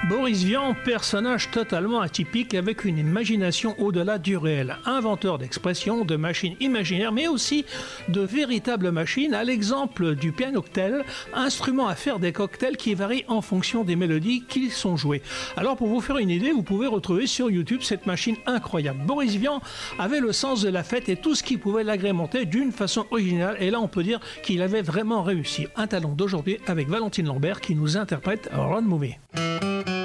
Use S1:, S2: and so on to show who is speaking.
S1: Boris Vian, personnage totalement atypique avec une imagination au-delà du réel. Inventeur d'expressions, de machines imaginaires, mais aussi de véritables machines, à l'exemple du pianoctel, instrument à faire des cocktails qui varient en fonction des mélodies qui sont jouées. Alors pour vous faire une idée, vous pouvez retrouver sur YouTube cette machine incroyable. Boris Vian avait le sens de la fête et tout ce qui pouvait l'agrémenter d'une façon originale. Et là, on peut dire qu'il avait vraiment réussi. Un talent d'aujourd'hui avec Valentine Lambert qui nous interprète Run Movie.